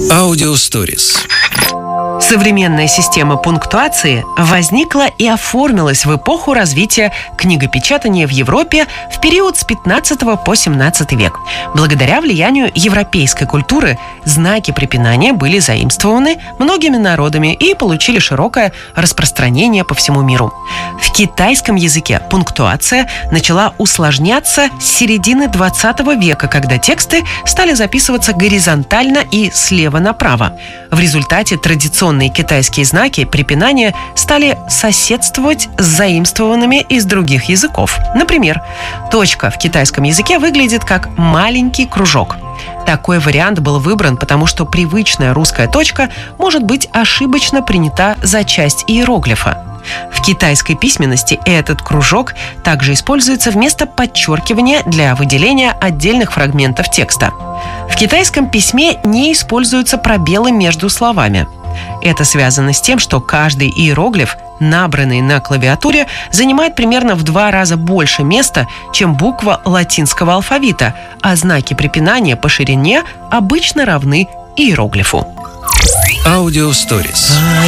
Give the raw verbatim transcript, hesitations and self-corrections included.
Audio Stories. Современная система пунктуации возникла и оформилась в эпоху развития книгопечатания в Европе в период с пятнадцатого по семнадцатый век. Благодаря влиянию европейской культуры знаки препинания были заимствованы многими народами и получили широкое распространение по всему миру. В китайском языке пунктуация начала усложняться с середины двадцатого века, когда тексты стали записываться горизонтально и слева направо. В результате традиционные китайские знаки препинания стали соседствовать с заимствованными из других языков. Например, точка в китайском языке выглядит как маленький кружок. Такой вариант был выбран, потому что привычная русская точка может быть ошибочно принята за часть иероглифа. В китайской письменности этот кружок также используется вместо подчеркивания для выделения отдельных фрагментов текста. В китайском письме не используются пробелы между словами. Это связано с тем, что каждый иероглиф, набранный на клавиатуре, занимает примерно в два раза больше места, чем буква латинского алфавита, а знаки препинания по ширине обычно равны иероглифу. Audio Stories.